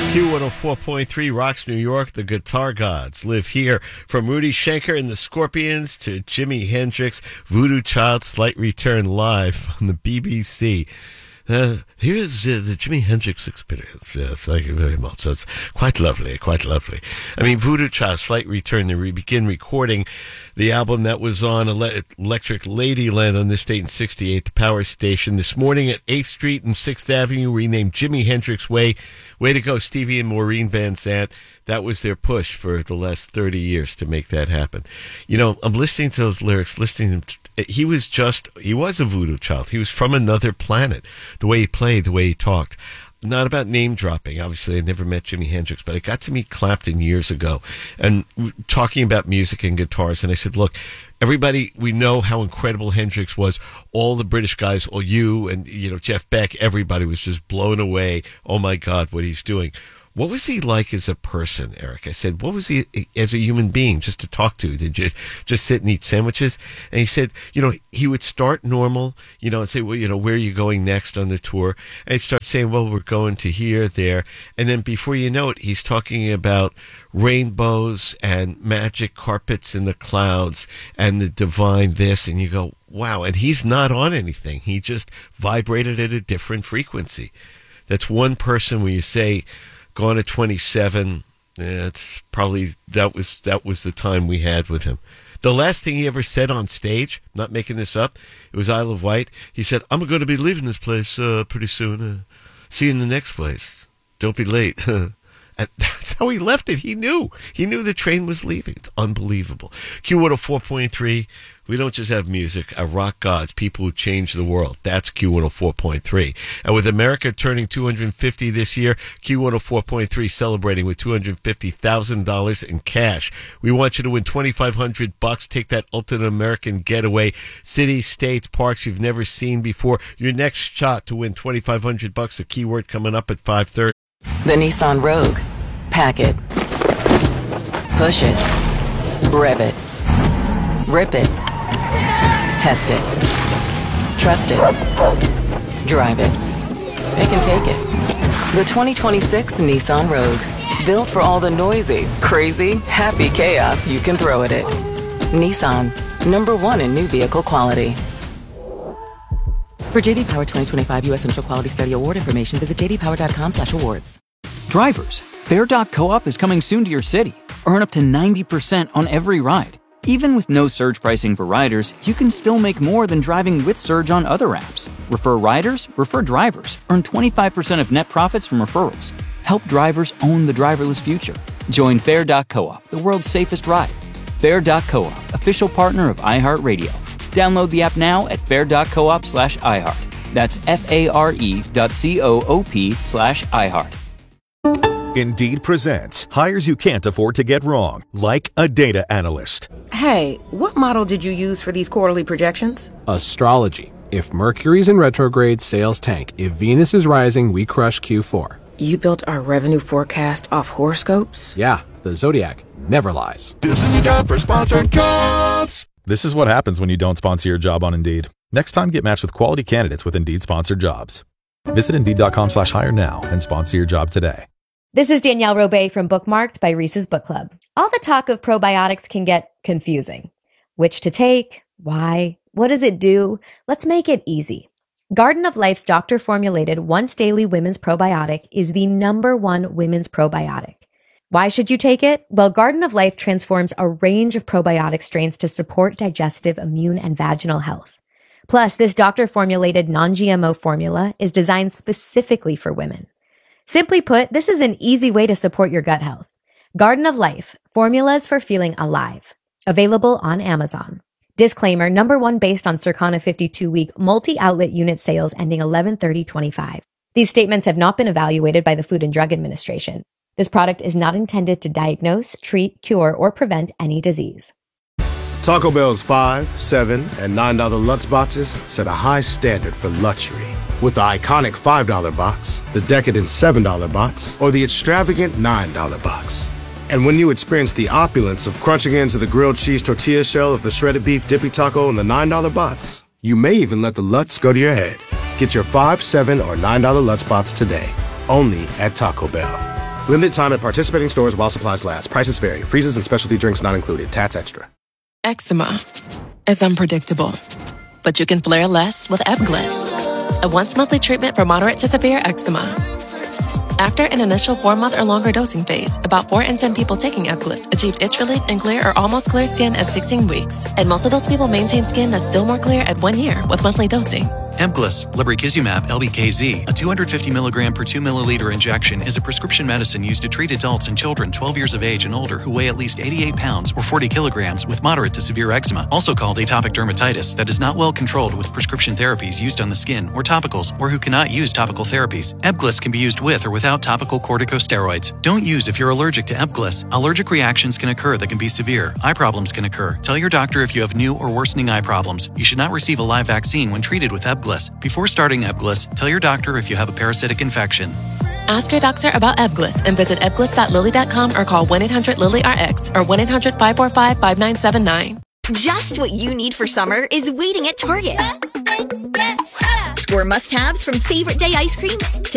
Q104.3 rocks New York. The guitar gods live here. From Rudy Schenker and the Scorpions to Jimi Hendrix, Voodoo Child, Slight Return live on the BBC. Here's the Jimi Hendrix Experience. Yes, thank you very much. That's quite lovely, quite lovely. I mean, Voodoo Child, Slight Return, they begin recording the album that was on Electric Ladyland on this date in 68, the Power Station. This morning at 8th Street and 6th Avenue, renamed Jimi Hendrix Way. Way to go, Stevie and Maureen Van Zandt. That was their push for the last 30 years to make that happen. You know, I'm listening to those lyrics, he was a voodoo child. He was from another planet. The way he played, the way he talked. Not about name dropping. Obviously, I never met Jimi Hendrix, but I got to meet Clapton years ago and talking about music and guitars. And I said, look, everybody, we know how incredible Hendrix was. All the British guys, all you and, Jeff Beck, everybody was just blown away. Oh my God, what he's doing. What was he like as a person, Eric? I said, what was he as a human being just to talk to? Did you just sit and eat sandwiches? And he said, he would start normal, and say, well, where are you going next on the tour? And he'd start saying, well, we're going to here, there. And then before you know it, he's talking about rainbows and magic carpets in the clouds and the divine this. And you go, wow. And he's not on anything. He just vibrated at a different frequency. That's one person where you say, gone at 27, it's probably, that was the time we had with him. The last thing he ever said on stage, not making this up, it was Isle of Wight. He said, I'm going to be leaving this place pretty soon. See you in the next place. Don't be late. And that's how he left it. He knew the train was leaving. It's unbelievable. Q104.3. We don't just have music, our rock gods, people who change the world. That's Q104.3. And with America turning 250 this year, Q104.3 celebrating with $250,000 in cash. We want you to win $2,500. Take that ultimate American getaway. Cities, states, parks you've never seen before. Your next shot to win $2,500. A keyword coming up at 5:30. The Nissan Rogue. Pack it. Push it. Rev it. Rip it. Test it. Trust it. Drive it. It can take it. The 2026 Nissan Rogue. Built for all the noisy, crazy, happy chaos you can throw at it. Nissan. #1 in new vehicle quality. For JD Power 2025 U.S. Central Quality Study Award information, visit jdpower.com/awards. Drivers, Fair.coop is coming soon to your city. Earn up to 90% on every ride. Even with no surge pricing for riders, you can still make more than driving with surge on other apps. Refer riders, refer drivers. Earn 25% of net profits from referrals. Help drivers own the driverless future. Join Fair.coop, the world's safest ride. Fair.coop, official partner of iHeartRadio. Download the app now at fair.coop/iHeart. That's FARE.coop/iHeart. Indeed presents hires you can't afford to get wrong, like a data analyst. Hey, what model did you use for these quarterly projections? Astrology. If Mercury's in retrograde, sales tank. If Venus is rising, we crush Q4. You built our revenue forecast off horoscopes? Yeah, the Zodiac never lies. This is a job for sponsored jobs. This is what happens when you don't sponsor your job on Indeed. Next time, get matched with quality candidates with Indeed sponsored jobs. Visit Indeed.com/hire now and sponsor your job today. This is Danielle Robay from Bookmarked by Reese's Book Club. All the talk of probiotics can get confusing. Which to take? Why? What does it do? Let's make it easy. Garden of Life's doctor-formulated once-daily women's probiotic is the #1 women's probiotic. Why should you take it? Well, Garden of Life transforms a range of probiotic strains to support digestive, immune, and vaginal health. Plus, this doctor-formulated non-GMO formula is designed specifically for women. Simply put, this is an easy way to support your gut health. Garden of Life, formulas for feeling alive. Available on Amazon. Disclaimer, #1 based on Circana 52-week multi-outlet unit sales ending 11/30/25. These statements have not been evaluated by the Food and Drug Administration. This product is not intended to diagnose, treat, cure, or prevent any disease. Taco Bell's $5, $7, and $9 Lutz boxes set a high standard for luxury. With the iconic $5 box, the decadent $7 box, or the extravagant $9 box. And when you experience the opulence of crunching into the grilled cheese tortilla shell of the shredded beef dippy taco in the $9 box, you may even let the Lutz go to your head. Get your $5, $7, or $9 Lutz box today, only at Taco Bell. Limited time at participating stores while supplies last. Prices vary. Freezes and specialty drinks not included. Tats extra. Eczema is unpredictable, but you can flare less with Ebglyss, a once-monthly treatment for moderate to severe eczema. After an initial 4-month or longer dosing phase, about 4 in 10 people taking Ebglyss achieved itch relief and clear or almost clear skin at 16 weeks. And most of those people maintain skin that's still more clear at 1 year with monthly dosing. Ebglyss, lebrikizumab LBKZ, a 250 milligram per 2 milliliter injection, is a prescription medicine used to treat adults and children 12 years of age and older who weigh at least 88 pounds or 40 kilograms with moderate to severe eczema, also called atopic dermatitis, that is not well controlled with prescription therapies used on the skin or topicals, or who cannot use topical therapies. Ebglyss can be used with or without topical corticosteroids. Don't use if you're allergic to Ebglyss. Allergic reactions can occur that can be severe. Eye problems can occur. Tell your doctor if you have new or worsening eye problems. You should not receive a live vaccine when treated with Ebglyss. Before starting Ebglyss, tell your doctor if you have a parasitic infection. Ask your doctor about Ebglyss and visit ebglyss.lilly.com or call 1-800-LILY-RX or 1-800-545-5979. Just what you need for summer is waiting at Target. Score must-haves from favorite day ice cream to